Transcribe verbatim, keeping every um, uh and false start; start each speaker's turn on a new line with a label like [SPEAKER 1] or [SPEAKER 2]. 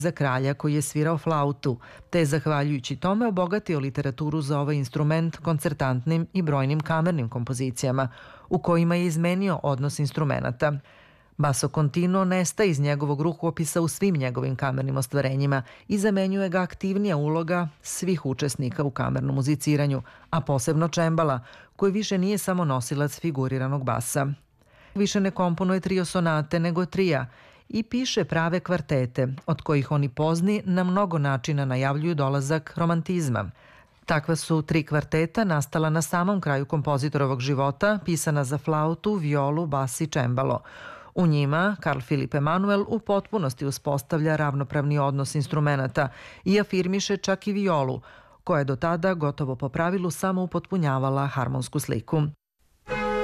[SPEAKER 1] za kralja koji je svirao flautu, te je zahvaljujući tome obogatio literaturu za ovaj instrument koncertantnim i brojnim kamernim kompozicijama, u kojima je izmenio odnos instrumenata. Basso continuo nestaje iz njegovog rukopisa u svim njegovim kamernim ostvarenjima i zamenjuje ga aktivnija uloga svih učesnika u kamernom muziciranju, a posebno čembala, koji više nije samo nosilac figuriranog basa. Više ne komponuje trio sonate nego trija i piše prave kvartete, od kojih oni pozni na mnogo načina najavljuju dolazak romantizma. Takva su tri kvarteta nastala na samom kraju kompozitorovog života, pisana za flautu, violu, bas i čembalo. U njima Karl Filip Emanuel u potpunosti uspostavlja ravnopravni odnos instrumenata i afirmiše čak i violu, koja je do tada gotovo po pravilu samo upotpunjavala harmonsku sliku.